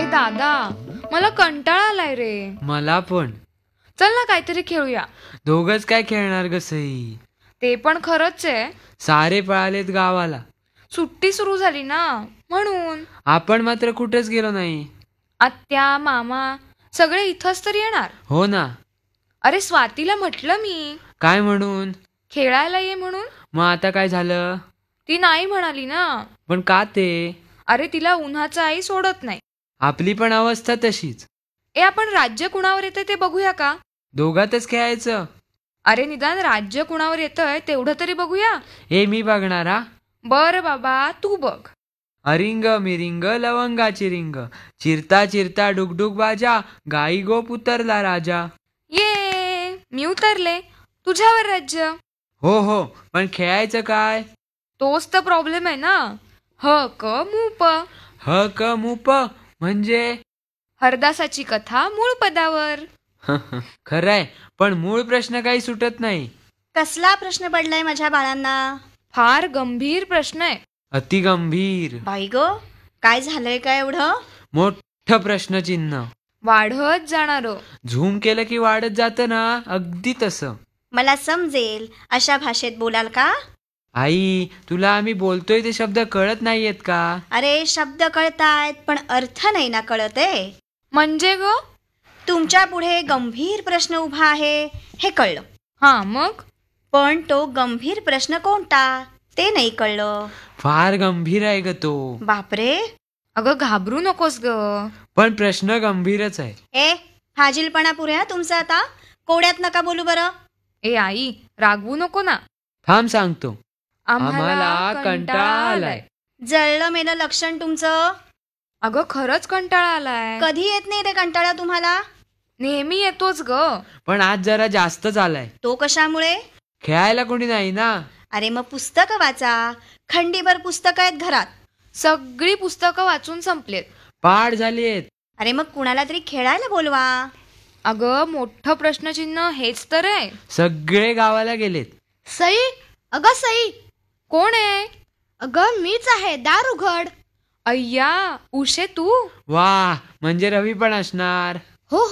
दादा, मला कंटाळा आलाय रे. मला पण. चल ना काहीतरी खेळूया. दोघच काय खेळणार ग सई? ते पण खरंच आहे. सारे पळालेत गावाला. सुट्टी सुरू झाली ना म्हणून. आपण मात्र कुठेच गेलो नाही. आत्या मामा सगळे इथंच तर येणार. हो ना. अरे स्वातीला म्हटलं मी काय म्हणून? खेळायला ये म्हणून. मग आता काय झालं? ती नाही म्हणाली ना. पण का ते? अरे तिला उन्हाचा आई सोडत नाही. आपली पण अवस्था तशीच. आपण राज्य कुणावर येतंय ते बघूया का? दोघातच खेळायचं. अरे निदान राज्य कुणावर येतंय तेवढं तरी बघूया. मी बघणार हा. बर बाबा तू बघ. अरिंग मिरिंग लवंगाची रिंग, चिरता चिरता डुगडुग बाजा, गाई गोप उतरला राजा. ये मी उतरले. तुझ्यावर राज्य. हो पण खेळायचं काय? तोच तर प्रॉब्लेम आहे ना. ह क मूप. ह क मूप म्हणजे? हरदासाची कथा मूळ पदावर. खरंय, पण मूळ प्रश्न काही सुटत नाही. कसला प्रश्न पडलाय माझ्या बाळांना? फार गंभीर प्रश्न आहे. अति गंभीर. बाई ग, काय झालंय काय एवढं? मोठं प्रश्नचिन्ह. वाढत जाणार. झूम केलं की वाढत जातं ना, अगदी तसं. मला समजेल अशा भाषेत बोलाल का? आई, तुला आम्ही बोलतोय ते शब्द कळत नाहीयेत का? अरे शब्द कळतायत पण अर्थ नाही ना कळत आहे. म्हणजे ग? तुमच्या पुढे गंभीर प्रश्न उभा आहे हे कळलं. हा मग? पण तो गंभीर प्रश्न कोणता ते नाही कळलं. फार गंभीर आहे ग तो. बापरे. अगं घाबरू नकोस ग. पण प्रश्न गंभीरच आहे. फाजीलपणा पुऱ्या तुमचा आता. कोड्यात नका बोलू बरं. आई रागवू नको ना. थांब सांगतो. आम्हाला कंटाळा आलाय. जळलं मेलं लक्षण तुमचं. अगं खरंच कंटाळा आलाय. कधी येत नाही रे कंटाळा तुम्हाला? नेहमी येतोच ग. पण आज जरा जास्तच आलाय. तो कशामुळे? खेळायला कोणी नाही ना. अरे मग पुस्तकं वाचा. खंडीभर पुस्तकं आहेत घरात. सगळी पुस्तकं वाचून संपलेत. पाठ झालीत. अरे मग कुणाला तरी खेळायला बोलवा. अगं मोठं प्रश्नचिन्ह हेच तर आहे. सगळे गावाला गेलेत. सई, अगं सई. कोण आहे? अगं मीच आहे, दार उघड. अय्या उशे तू. वा, म्हणजे रवी पण असणार.